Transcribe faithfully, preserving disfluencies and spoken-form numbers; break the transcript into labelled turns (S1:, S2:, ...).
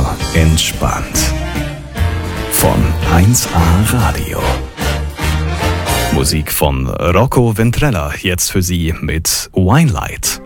S1: Super entspannt. Von eins A Radio. Musik von Rocco Ventrella, jetzt für Sie mit Winelight.